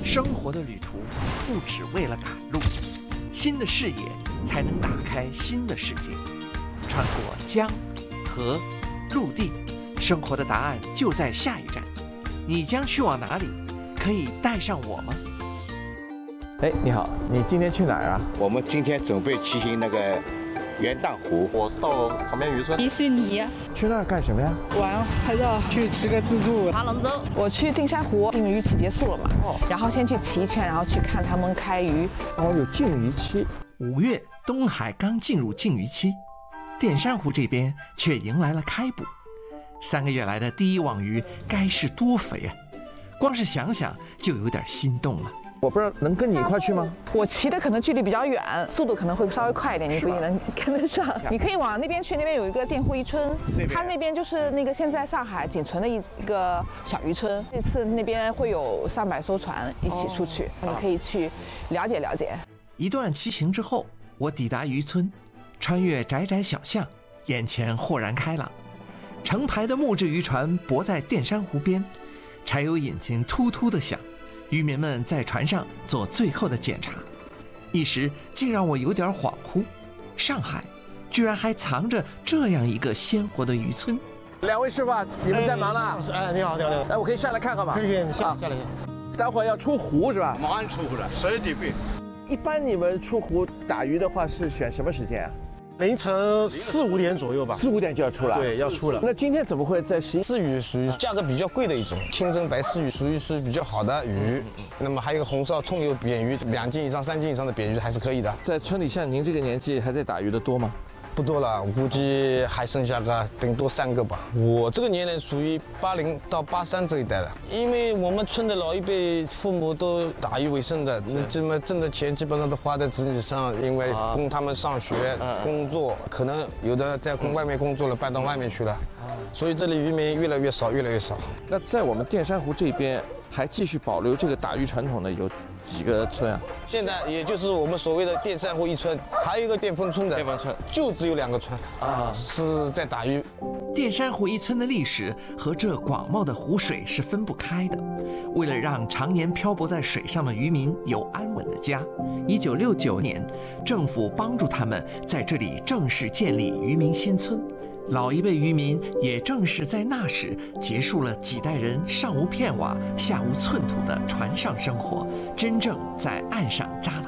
生活的旅途不只为了赶路，新的视野才能打开新的世界。穿过江、河、陆地，生活的答案就在下一站。你将去往哪里？可以带上我吗？ 哎，你好，你今天去哪儿啊？ 我们今天准备骑行那个元荡湖。 我是到旁边渔村。 迪士尼。 去那儿干什么呀？ 玩拍照。 去吃个自助。 划龙舟。 我去定山湖，禁渔期结束了嘛，然后先去骑一圈，然后去看他们开渔。 哦，有禁渔期。 5月，东海刚进入禁渔期，淀山湖这边却迎来了开捕。3个月来的第一网鱼该是多肥啊！光是想想就有点心动了。 我不知道能跟你一块去吗？ 我骑的可能距离比较远，速度可能会稍微快一点，你不一定能跟得上。你可以往那边去，那边有一个佃户渔村，它那边就是那个现在上海仅存的一个小渔村。这次那边会有300艘船一起出去，你可以去了解了解。 一段骑行之后，我抵达渔村，穿越窄窄小巷，眼前豁然开朗。成排的木质渔船泊在淀山湖边，柴油引擎突突地响。渔民们在船上做最后的检查，一时竟让我有点恍惚。上海居然还藏着这样一个鲜活的渔村。 2位师傅，你们在忙呢？ 哎，你好，你好，你好。 哎，我可以上来看看吗？ 可以，你下来。 待会儿要出湖是吧？ 马上出湖了，10点半。 一般你们出湖打鱼的话是选什么时间啊？ 凌晨4、5点左右吧。 4、5点就要出了。 对，要出了。 那今天怎么会在丝鱼属于价格比较贵的一种，清蒸白丝鱼属于是比较好的鱼。那么还有一个红烧葱油扁鱼，2斤以上、3斤以上的扁鱼还是可以的。 在村里像您这个年纪还在打鱼的多吗？ 不多了，我估计还剩下个顶多3个吧。我这个年龄属于80到83这一代的，因为我们村的老一辈父母都打鱼为生的，那这么挣的钱基本上都花在子女上，因为供他们上学、工作，可能有的在外面工作了，搬到外面去了，所以这里渔民越来越少，越来越少。 那在我们淀山湖这边还继续保留这个打鱼传统的有几个村啊？ 现在也就是我们所谓的淀山湖一村，还有一个淀丰村的，就只有2个村啊，是在打鱼。 淀山湖一村的历史和这广袤的湖水是分不开的。为了让常年漂泊在水上的渔民有安稳的家，1969年，政府帮助他们在这里正式建立渔民新村。老一辈渔民也正是在那时结束了几代人上无片瓦下无寸土的船上生活，真正在岸上扎了